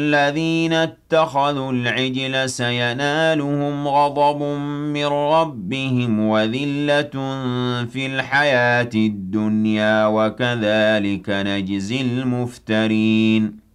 الذين اتخذوا العجل سينالهم غضب من ربهم وذلة في الحياة الدنيا وكذلك نجزي المفترين